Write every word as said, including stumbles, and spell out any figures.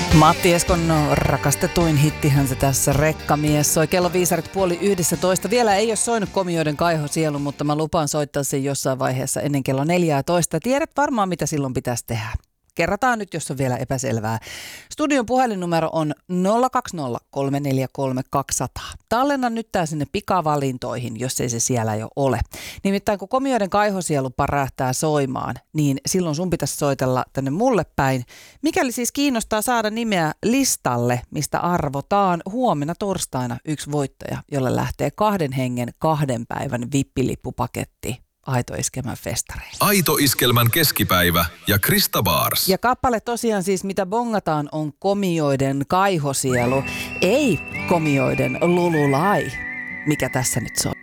Matti Eskon rakastetuin hittihän se tässä, Rekkamies, soi kello viisarit puoli yhdestoista. Vielä ei ole soinut Komioiden Kaihosielu, mutta mä lupaan soittaa sen jossain vaiheessa ennen kello neljätoista. Tiedät varmaan, mitä silloin pitäisi tehdä. Kerrataan nyt, jos on vielä epäselvää. Studion puhelinnumero on nolla kaksi nolla kolme neljä kolme kaksi nolla nolla. Tallenna nyt tää sinne pikavalintoihin, jos ei se siellä jo ole. Nimittäin kun Komioiden Kaihosielu parähtää soimaan, niin silloin sun pitäisi soitella tänne mulle päin. Mikäli siis kiinnostaa saada nimeä listalle, mistä arvotaan huomenna torstaina yksi voittaja, jolle lähtee kahden hengen kahden päivän vippilippupaketti Aito Iskelmän festareille. Aito Iskelmän keskipäivä ja Krista Baars. Ja kappale tosiaan siis, mitä bongataan, on Komioiden Kaihosielu, ei Komioiden Lululai, mikä tässä nyt soi.